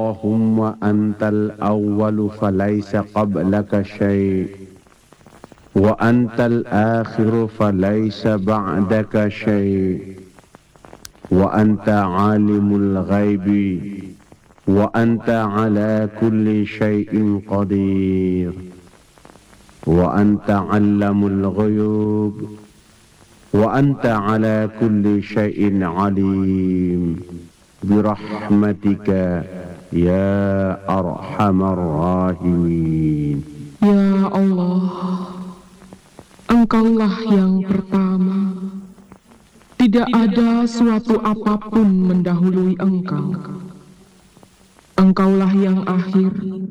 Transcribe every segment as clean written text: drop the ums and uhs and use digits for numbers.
اللهم أنت الأول فليس قبلك شيء وأنت الآخر فليس بعدك شيء وأنت عالم الغيب وأنت على كل شيء قدير وأنت علم الغيوب وأنت على كل شيء عليم برحمتك يا أرحم الراحمين. Ya Allah, Engkaulah yang pertama, tidak ada suatu apapun mendahului Engkau. Engkaulah yang akhir,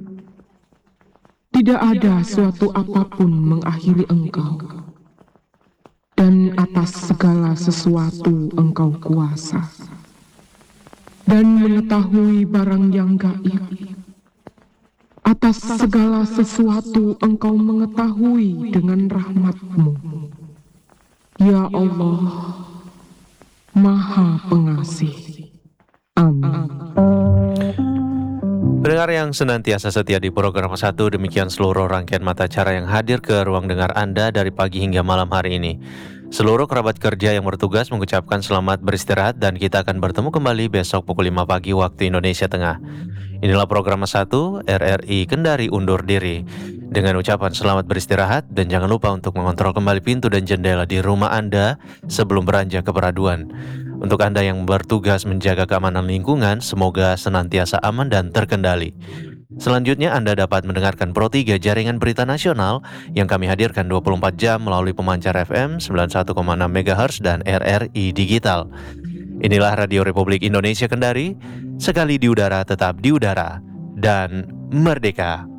tidak ada suatu apapun mengakhiri Engkau. Dan atas segala sesuatu Engkau kuasa dan mengetahui barang yang gaib. Atas segala sesuatu Engkau mengetahui dengan rahmat-Mu. Ya Allah, Maha Pengasih. Amin. Pendengar yang senantiasa setia di program 1, demikian seluruh rangkaian mata cara yang hadir ke ruang dengar Anda dari pagi hingga malam hari ini. Seluruh kerabat kerja yang bertugas mengucapkan selamat beristirahat dan kita akan bertemu kembali besok pukul 5 pagi waktu Indonesia Tengah. Inilah program 1 RRI Kendari undur diri. Dengan ucapan selamat beristirahat dan jangan lupa untuk mengontrol kembali pintu dan jendela di rumah Anda sebelum beranjak ke peraduan. Untuk Anda yang bertugas menjaga keamanan lingkungan, semoga senantiasa aman dan terkendali. Selanjutnya Anda dapat mendengarkan Pro 3 Jaringan Berita Nasional yang kami hadirkan 24 jam melalui pemancar FM 91,6 MHz dan RRI Digital. Inilah Radio Republik Indonesia Kendari, sekali di udara tetap di udara, dan merdeka.